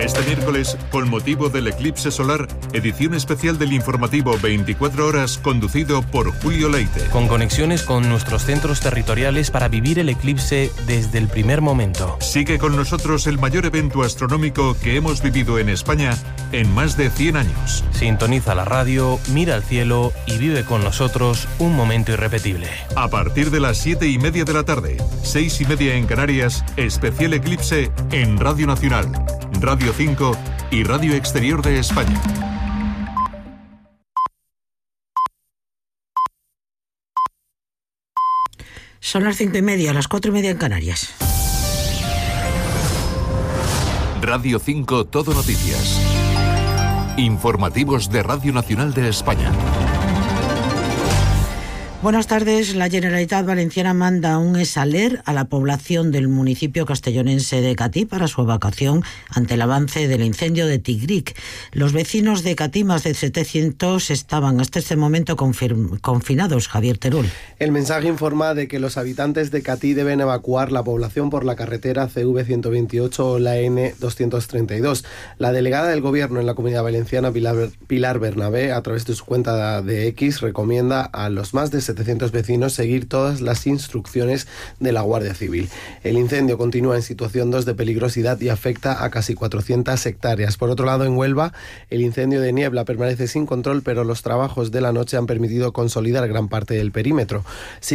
Este miércoles, con motivo del eclipse solar, edición especial del informativo 24 horas conducido por Julio Leite. Con conexiones con nuestros centros territoriales para vivir el eclipse desde el primer momento. Sigue con nosotros el mayor evento astronómico que hemos vivido en España en más de 100 años. Sintoniza la radio, mira al cielo y vive con nosotros un momento irrepetible. A partir de las 7:30 de la tarde, 6:30 en Canarias, especial eclipse en Radio Nacional, Radio 5 y Radio Exterior de España. Son las 5:30, las 4:30 en Canarias. Radio 5 Todo Noticias. Informativos de Radio Nacional de España. Buenas tardes. La Generalitat Valenciana manda un ESALER a la población del municipio castellonense de Catí para su evacuación ante el avance del incendio de Tigric. Los vecinos de Catí, más de 700, estaban hasta este momento confinados. Javier Teruel. El mensaje informa de que los habitantes de Catí deben evacuar la población por la carretera CV128 o la N232. La delegada del Gobierno en la Comunidad Valenciana, Pilar Bernabé, a través de su cuenta de X, recomienda a los más de 700 vecinos seguir todas las instrucciones de la Guardia Civil. El incendio continúa en situación 2 de peligrosidad y afecta a casi 400 hectáreas. Por otro lado, en Huelva, el incendio de niebla permanece sin control, pero los trabajos de la noche han permitido consolidar gran parte del perímetro.